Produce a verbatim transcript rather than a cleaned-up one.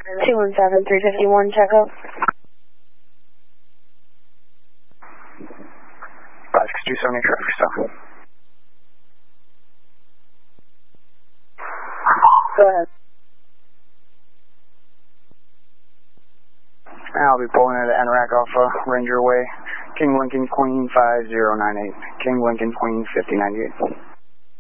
two one seven, three fifty-one, check up. five six two seven eight traffic stop. Go ahead. I'll be pulling into Anorak Alpha, Ranger Way, King Lincoln Queen five zero nine eight, King Lincoln Queen fifty ninety-eight.